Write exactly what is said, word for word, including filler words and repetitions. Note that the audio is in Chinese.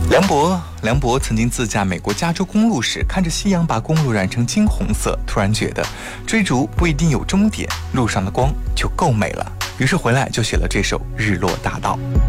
梁博，梁博曾经自驾美国加州公路时，看着夕阳把公路染成金红色，突然觉得追逐不一定有终点，路上的光就够美了。于是回来就写了这首《日落大道》。